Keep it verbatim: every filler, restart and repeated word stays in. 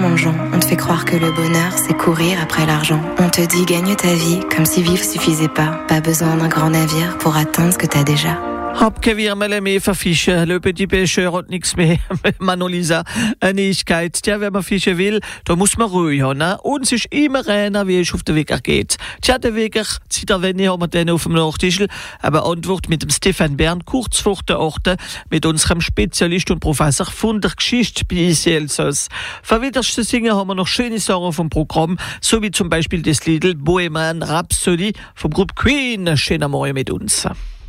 tellement de gens. On te fait croire que le bonheur, c'est courir après l'argent. On te dit gagne ta vie, comme si vivre suffisait pas. Pas besoin d'un grand navire pour atteindre ce que t'as déjà. Hab wir mal mehr verfischen, le petit pêcheur und nichts mehr. Manolisa, eine Neuigkeit. Tja, wenn man fischen will, da muss man ruhig haben, ne? Und es ist immer einer, wie es auf den Weg geht. Tja, der Weg, seit erwähnt haben wir den auf dem Nachtischl. Aber Antwort mit dem Stefan Bern, kurz vor der Orte, mit unserem Spezialist und Professor von der Geschichte bei I C Elsass. Für wiederste Singen haben wir noch schöne Sachen vom Programm, so wie zum Beispiel das Lied Bohemian Rhapsody vom Gruppe Queen. Schöner Morgen mit uns.